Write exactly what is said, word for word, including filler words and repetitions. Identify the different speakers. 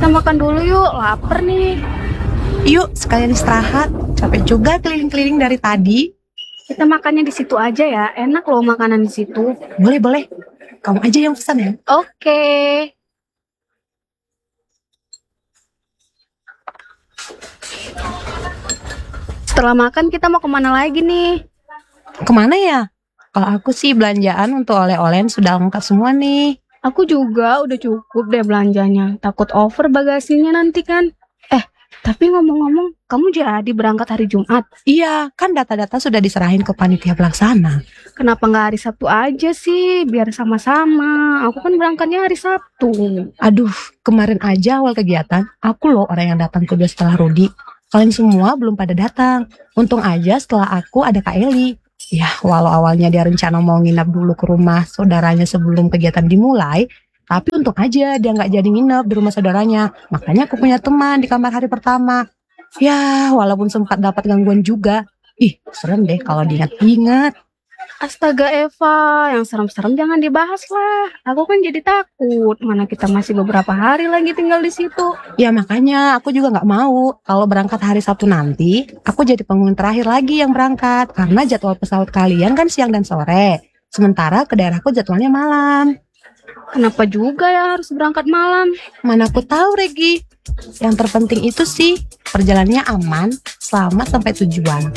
Speaker 1: Kita makan dulu yuk, lapar nih.
Speaker 2: Yuk, sekalian istirahat. Capek juga keliling-keliling dari tadi.
Speaker 1: Kita makannya di situ aja ya. Enak loh makanan di situ.
Speaker 2: Boleh, boleh. Kamu aja yang pesan ya.
Speaker 1: Oke. Setelah makan kita mau kemana lagi nih?
Speaker 2: Kemana ya? Kalau aku sih belanjaan untuk oleh-oleh sudah lengkap semua nih.
Speaker 1: Aku juga udah cukup deh belanjanya. Takut over bagasinya nanti kan. Eh, tapi ngomong-ngomong, kamu jadi berangkat hari Jumat?
Speaker 2: Iya, kan data-data sudah diserahin ke panitia pelaksana.
Speaker 1: Kenapa nggak hari Sabtu aja sih? Biar sama-sama. Aku kan berangkatnya hari Sabtu.
Speaker 2: Aduh, kemarin aja awal kegiatan, aku loh orang yang datang kedua setelah Rudi. Kalian semua belum pada datang. Untung aja setelah aku ada Kak Eli. Ya, walau awalnya dia rencana mau nginap dulu ke rumah saudaranya sebelum kegiatan dimulai, tapi untung aja dia nggak jadi nginep di rumah saudaranya. Makanya aku punya teman di kamar hari pertama. Ya, walaupun sempat dapat gangguan juga. Ih, serem deh kalau diingat-ingat.
Speaker 1: Astaga Eva, yang serem-serem jangan dibahas lah. Aku kan jadi takut. Mana kita masih beberapa hari lagi tinggal di situ.
Speaker 2: Ya makanya aku juga nggak mau kalau berangkat hari Sabtu nanti, aku jadi penghuni terakhir lagi yang berangkat. Karena jadwal pesawat kalian kan siang dan sore. Sementara ke daerahku jadwalnya malam.
Speaker 1: Kenapa juga ya harus berangkat malam?
Speaker 2: Mana aku tahu, Regi. Yang terpenting itu sih perjalanannya aman, selamat sampai tujuan.